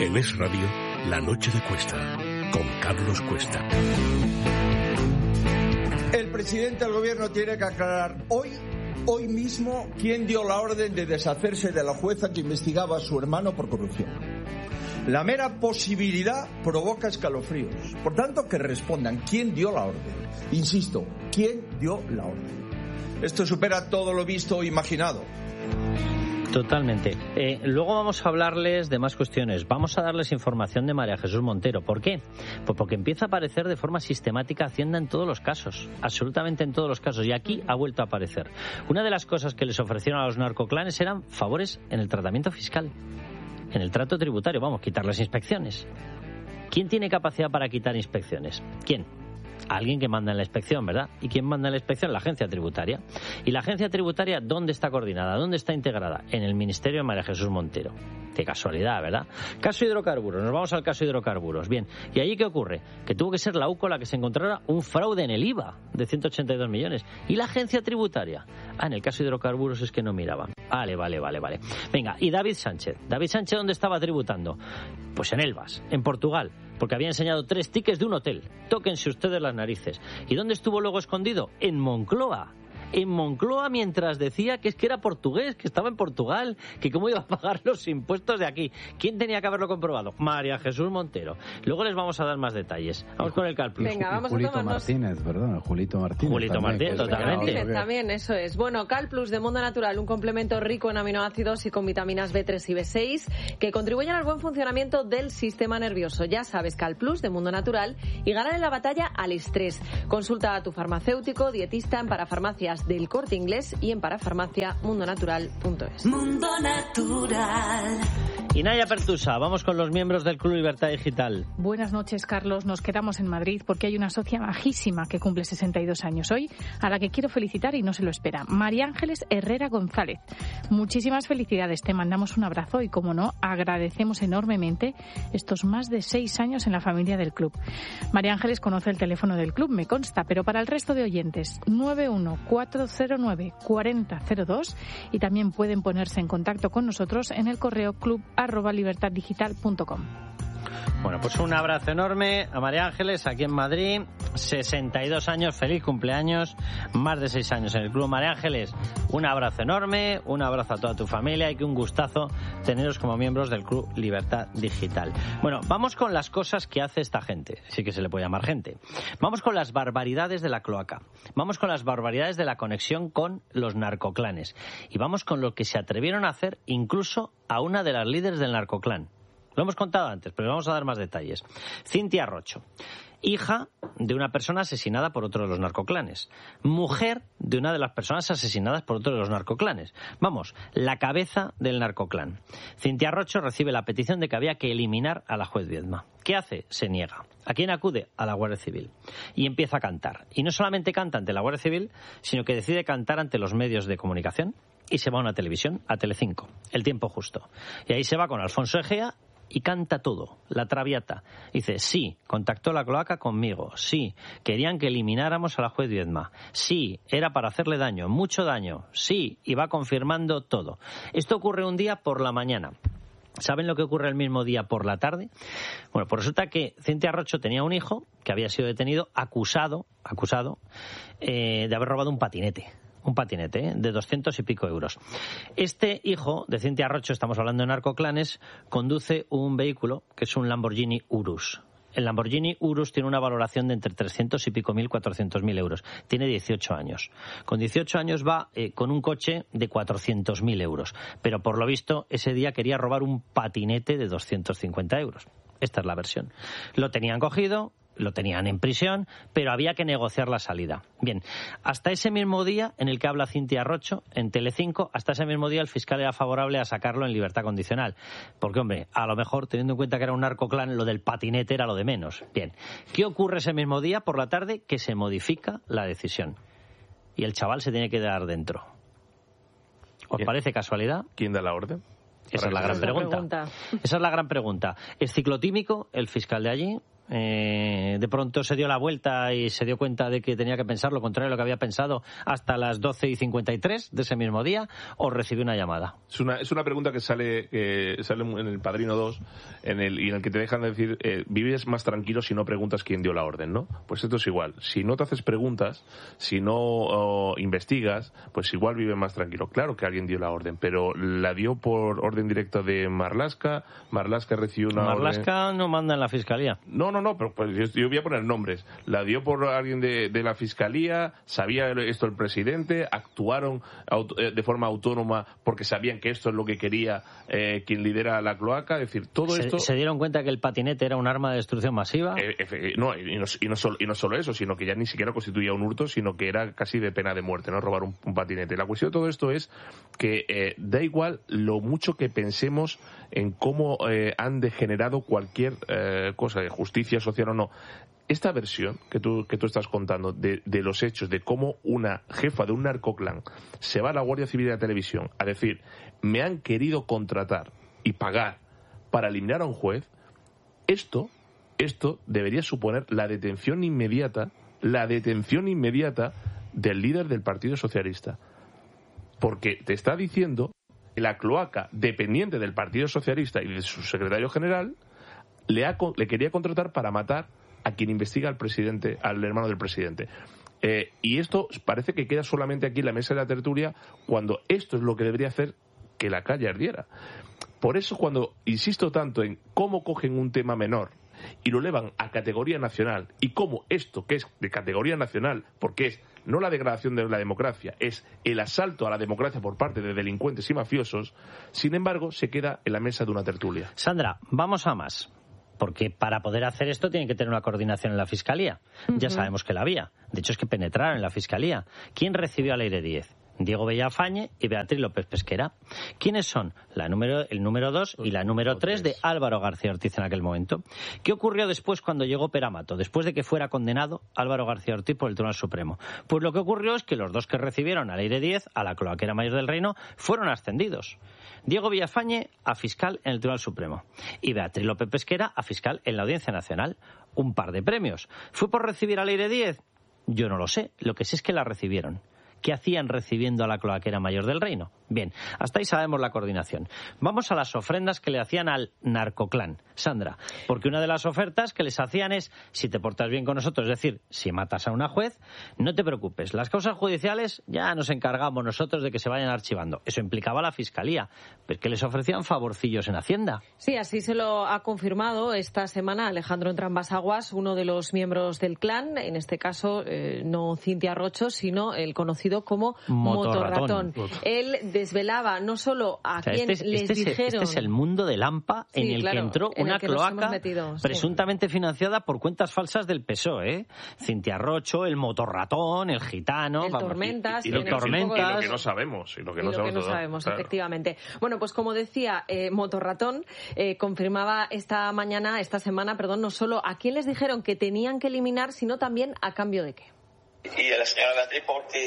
En Es Radio, La Noche de Cuesta, con Carlos Cuesta. El presidente del gobierno tiene que aclarar hoy mismo, quién dio la orden de deshacerse de la jueza que investigaba a su hermano por corrupción. La mera posibilidad provoca escalofríos. Por tanto, que respondan quién dio la orden. Insisto, quién dio la orden. Esto supera todo lo visto o imaginado. Totalmente. Luego vamos a hablarles de más cuestiones. Vamos a darles información de María Jesús Montero. ¿Por qué? Pues porque empieza a aparecer de forma sistemática Hacienda en todos los casos. Absolutamente en todos los casos. Y aquí ha vuelto a aparecer. Una de las cosas que les ofrecieron a los narcoclanes eran favores en el tratamiento fiscal. En el trato tributario. Vamos, quitar las inspecciones. ¿Quién tiene capacidad para quitar inspecciones? ¿Quién? Alguien que manda en la inspección, ¿verdad? ¿Y quién manda en la inspección? La agencia tributaria. ¿Y la agencia tributaria dónde está coordinada? ¿Dónde está integrada? En el Ministerio de María Jesús Montero. Qué casualidad, ¿verdad? Caso hidrocarburos. Nos vamos al caso hidrocarburos. Bien. ¿Y allí qué ocurre? Que tuvo que ser la UCO la que se encontrara un fraude en el IVA de 182 millones. ¿Y la agencia tributaria? En el caso hidrocarburos es que no miraban. Vale. Venga, ¿y David Sánchez? ¿David Sánchez dónde estaba tributando? Pues en Elvas, en Portugal. Porque había enseñado 3 tickets de un hotel. Tóquense ustedes las narices. ¿Y dónde estuvo luego escondido? En Moncloa. En Moncloa, mientras decía que es que era portugués, que estaba en Portugal, que cómo iba a pagar los impuestos de aquí. ¿Quién tenía que haberlo comprobado? María Jesús Montero. Luego les vamos a dar más detalles. Vamos con el CalPlus. Venga, vamos Julito a tomarnos... Martínez, perdón, Julito Martínez. Julito Martínez, totalmente. También, eso es. Bueno, CalPlus de Mundo Natural, un complemento rico en aminoácidos y con vitaminas B3 y B6 que contribuyen al buen funcionamiento del sistema nervioso. Ya sabes, CalPlus de Mundo Natural y ganar en la batalla al estrés. Consulta a tu farmacéutico, dietista en parafarmacias del Corte Inglés y en parafarmaciamundonatural.es. Mundo Natural. Y Naya Pertusa, vamos con los miembros del Club Libertad Digital. Buenas noches, Carlos. Nos quedamos en Madrid porque hay una socia majísima que cumple 62 años hoy, a la que quiero felicitar y no se lo espera. María Ángeles Herrera González. Muchísimas felicidades, te mandamos un abrazo y, como no, agradecemos enormemente estos más de 6 años en la familia del club. María Ángeles conoce el teléfono del club, me consta, pero para el resto de oyentes, 91409-4002, y también pueden ponerse en contacto con nosotros en el correo club@libertaddigital.com. Bueno, pues un abrazo enorme a María Ángeles aquí en Madrid, 62 años, feliz cumpleaños, más de 6 años en el club. María Ángeles, un abrazo enorme, un abrazo a toda tu familia y que un gustazo teneros como miembros del Club Libertad Digital. Bueno, vamos con las cosas que hace esta gente, sí que se le puede llamar gente. Vamos con las barbaridades de la cloaca, vamos con las barbaridades de la conexión con los narcoclanes y vamos con lo que se atrevieron a hacer incluso a una de las líderes del narcoclán. Lo hemos contado antes, pero vamos a dar más detalles. Cintia Rocho, hija de una persona asesinada por otro de los narcoclanes. Mujer de una de las personas asesinadas por otro de los narcoclanes. Vamos, la cabeza del narcoclán. Cintia Rocho recibe la petición de que había que eliminar a la juez Viedma. ¿Qué hace? Se niega. ¿A quién acude? A la Guardia Civil. Y empieza a cantar. Y no solamente canta ante la Guardia Civil, sino que decide cantar ante los medios de comunicación y se va a una televisión, a Telecinco, El Tiempo Justo. Y ahí se va con Alfonso Egea y canta todo, la Traviata. Dice, sí, contactó la cloaca conmigo, sí, querían que elimináramos a la juez Viedma, sí, era para hacerle daño, mucho daño, sí, y va confirmando todo. Esto ocurre un día por la mañana. ¿Saben lo que ocurre el mismo día por la tarde? Bueno, pues resulta que Cintia Rocho tenía un hijo que había sido detenido, acusado de haber robado un patinete de 200 y pico euros. Este hijo de Cintia Rocho, estamos hablando de narcoclanes, conduce un vehículo que es un Lamborghini Urus. El Lamborghini Urus tiene una valoración de entre 300 y pico mil, 400.000 euros. Tiene 18 años. Con 18 años va con un coche de 400.000 euros. Pero por lo visto ese día quería robar un patinete de 250 euros. Esta es la versión. Lo tenían cogido, lo tenían en prisión, pero había que negociar la salida. Bien, hasta ese mismo día en el que habla Cintia Rocho en Telecinco, hasta ese mismo día el fiscal era favorable a sacarlo en libertad condicional. Porque, hombre, a lo mejor, teniendo en cuenta que era un narcoclán, lo del patinete era lo de menos. Bien, ¿qué ocurre ese mismo día por la tarde? Que se modifica la decisión. Y el chaval se tiene que quedar dentro. ¿Os parece casualidad? ¿Quién da la orden? Esa es la gran pregunta. Esa es la gran pregunta. Es ciclotímico el fiscal de allí, de pronto se dio la vuelta y se dio cuenta de que tenía que pensar lo contrario de lo que había pensado hasta las 12:53 de ese mismo día, o recibió una llamada? Es una pregunta que sale en El Padrino 2, y en el que te dejan decir, vives más tranquilo si no preguntas quién dio la orden, ¿no? Pues esto es igual. Si no te haces preguntas, si no investigas, pues igual vives más tranquilo. Claro que alguien dio la orden, pero la dio por orden directa de Marlaska. Marlaska recibió una Marlaska orden... no manda en la Fiscalía. No, pero pues yo voy a poner nombres. La dio por alguien de la Fiscalía, sabía esto el presidente, actuaron de forma autónoma porque sabían que esto es lo que quería quien lidera la cloaca. Es decir, todo esto... ¿Se dieron cuenta que el patinete era un arma de destrucción masiva? No solo eso, sino que ya ni siquiera constituía un hurto, sino que era casi de pena de muerte, ¿no? Robar un patinete. La cuestión de todo esto es que da igual lo mucho que pensemos en cómo han degenerado cualquier cosa de justicia social o no. Esta versión que tú estás contando de los hechos, de cómo una jefa de un narcoclan se va a la Guardia Civil de la televisión a decir, me han querido contratar y pagar para eliminar a un juez, esto debería suponer la detención inmediata del líder del Partido Socialista. Porque te está diciendo que la cloaca dependiente del Partido Socialista y de su secretario general le quería contratar para matar a quien investiga al presidente, al hermano del presidente. Y esto parece que queda solamente aquí en la mesa de la tertulia, cuando esto es lo que debería hacer que la calle ardiera. Por eso, cuando insisto tanto en cómo cogen un tema menor y lo elevan a categoría nacional, y cómo esto, que es de categoría nacional, porque es no la degradación de la democracia, es el asalto a la democracia por parte de delincuentes y mafiosos, sin embargo, se queda en la mesa de una tertulia. Sandra, vamos a más. Porque para poder hacer esto tienen que tener una coordinación en la Fiscalía. Uh-huh. Ya sabemos que la había. De hecho, es que penetraron en la Fiscalía. ¿Quién recibió a Leire Díez? Diego Villafañe y Beatriz López Pesquera. ¿Quiénes son? El número 2 y la número 3 de Álvaro García Ortiz en aquel momento. ¿Qué ocurrió después cuando llegó Peramato? Después de que fuera condenado Álvaro García Ortiz por el Tribunal Supremo. Pues lo que ocurrió es que los dos que recibieron a Leire Díez, a la cloaquera mayor del Reino, fueron ascendidos. Diego Villafañe a fiscal en el Tribunal Supremo y Beatriz López Pesquera a fiscal en la Audiencia Nacional. Un par de premios. ¿Fue por recibir a Leire Díez? Yo no lo sé. Lo que sé es que la recibieron. ¿Qué hacían recibiendo a la cloaquera mayor del Reino? Bien, hasta ahí sabemos la coordinación. Vamos a las ofrendas que le hacían al narcoclán, Sandra, porque una de las ofertas que les hacían es, si te portas bien con nosotros, es decir, si matas a una juez, no te preocupes, las causas judiciales ya nos encargamos nosotros de que se vayan archivando. Eso implicaba a la Fiscalía, pero que les ofrecían favorcillos en Hacienda. Sí, así se lo ha confirmado esta semana Alejandro Entrambas-Aguas, uno de los miembros del clan, en este caso no Cintia Rocho, sino el conocido como Motorratón. Él desvelaba no solo a quien les dijeron... Este es el mundo del AMPA en el que entró una cloaca presuntamente financiada por cuentas falsas del PSOE. Cintia Rocho, el Motorratón, el Gitano... El Tormentas. Y lo que no sabemos. Y lo que no sabemos, claro. Efectivamente. Bueno, pues como decía, Motorratón confirmaba esta semana, no solo a quién les dijeron que tenían que eliminar, sino también a cambio de qué. Y a la señora Beatriz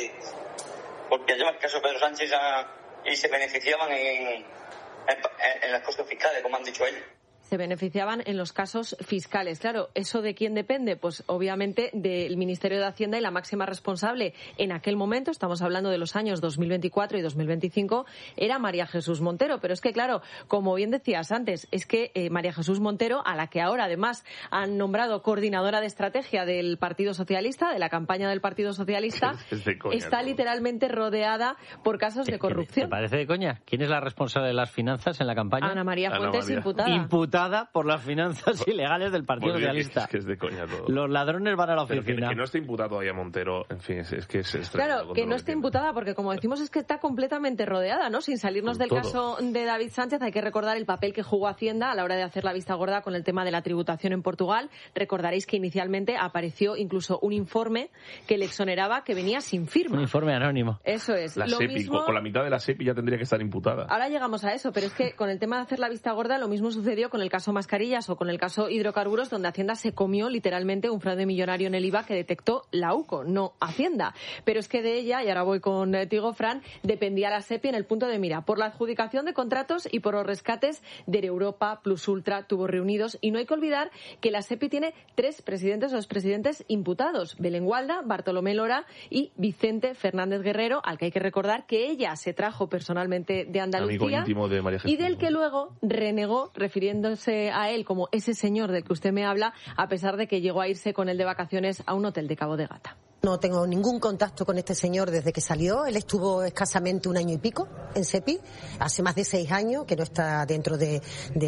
porque lleva el caso Pedro Sánchez y se beneficiaban en las costas fiscales, como han dicho ellos. Se beneficiaban en los casos fiscales. Claro, ¿eso de quién depende? Pues obviamente del Ministerio de Hacienda, y la máxima responsable en aquel momento, estamos hablando de los años 2024 y 2025, era María Jesús Montero. Pero es que, claro, como bien decías antes, es que María Jesús Montero, a la que ahora además han nombrado coordinadora de estrategia del Partido Socialista, de la campaña del Partido Socialista, está literalmente rodeada por casos de corrupción. ¿Te parece de coña? ¿Quién es la responsable de las finanzas en la campaña? Ana María Fuentes, imputada por las finanzas ilegales del Partido Socialista. Es que es de coña todo. Los ladrones van a la oficina. Que no esté imputada todavía Montero, en fin, es que es claro, que no esté imputada, porque como decimos, es que está completamente rodeada, ¿no? Sin salirnos del caso de David Sánchez, hay que recordar el papel que jugó Hacienda a la hora de hacer la vista gorda con el tema de la tributación en Portugal. Recordaréis que inicialmente apareció incluso un informe que le exoneraba, que venía sin firma. Un informe anónimo. Eso es. La SEPI, con la mitad de la SEPI ya tendría que estar imputada. Ahora llegamos a eso, pero es que con el tema de hacer la vista gorda lo mismo sucedió con el caso mascarillas o con el caso hidrocarburos, donde Hacienda se comió literalmente un fraude millonario en el IVA que detectó la UCO, no Hacienda. Pero es que de ella, y ahora voy contigo, Fran, dependía la SEPI en el punto de mira, por la adjudicación de contratos y por los rescates de Europa, Plus Ultra, Tubos Reunidos. Y no hay que olvidar que la SEPI tiene 3 presidentes o expresidentes imputados: Belén Gualda, Bartolomé Lora y Vicente Fernández Guerrero, al que hay que recordar que ella se trajo personalmente de Andalucía, íntimo de María Jesús, y del que luego renegó, refiriéndose a él como ese señor del que usted me habla, a pesar de que llegó a irse con él de vacaciones a un hotel de Cabo de Gata. No tengo ningún contacto con este señor desde que salió. Él estuvo escasamente 1 año y pico en SEPI, hace más de 6 años, que no está dentro del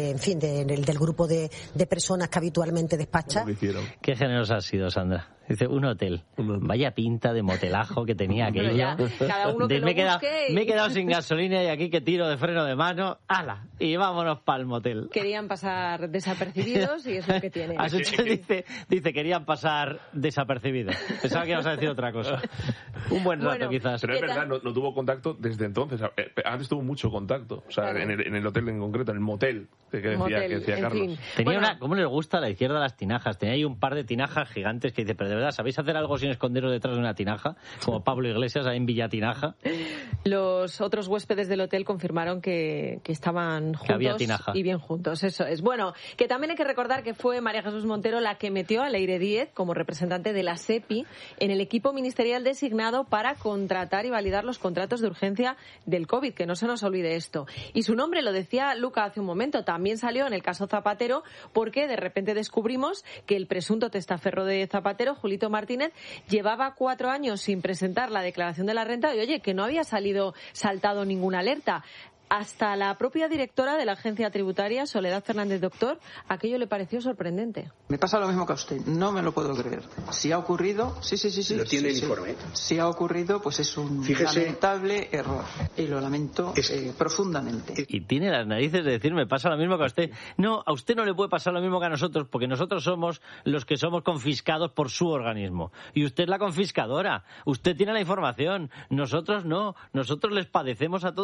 grupo de personas que habitualmente despacha. Qué generosa has sido, Sandra. Dice, un hotel. Vaya pinta de motelajo que tenía aquello. Ya, cada uno que me he y... quedado sin gasolina y aquí que tiro de freno de mano. ¡Hala! Y vámonos para el motel. Querían pasar desapercibidos y es lo que tiene. Dice, querían pasar desapercibidos. Pensaba que ibas a decir otra cosa. Un buen rato, quizás. Pero es verdad, no tuvo contacto desde entonces. Antes tuvo mucho contacto. O sea, claro. en el hotel en concreto, en el motel que decía Carlos. Tenía ¿cómo les gusta a la izquierda las tinajas? Tenía ahí un par de tinajas gigantes que dice, pero de verdad, ¿sabéis hacer algo sin esconderos detrás de una tinaja? Como Pablo Iglesias ahí en Villatinaja. Los otros huéspedes del hotel confirmaron que estaban juntos y bien juntos. Eso es. Bueno, que también hay que recordar que fue María Jesús Montero la que metió a Leire Díez como representante de la SEPI en el equipo ministerial designado para contratar y validar los contratos de urgencia del COVID, que no se nos olvide esto. Y su nombre, lo decía Luca hace un momento, también salió en el caso Zapatero, porque de repente descubrimos que el presunto testaferro de Zapatero, Julito Martínez, llevaba 4 años sin presentar la declaración de la renta y, oye, que no había saltado ninguna alerta. Hasta la propia directora de la agencia tributaria, Soledad Fernández Doctor, aquello le pareció sorprendente. Me pasa lo mismo que a usted, no me lo puedo creer. Si ha ocurrido, sí. ¿Lo tiene el informe? Si ha ocurrido, pues es un lamentable error. Y lo lamento profundamente. Y tiene las narices de decir, me pasa lo mismo que a usted. No, a usted no le puede pasar lo mismo que a nosotros, porque nosotros somos los que somos confiscados por su organismo. Y usted es la confiscadora. Usted tiene la información. Nosotros no. Nosotros les padecemos a todos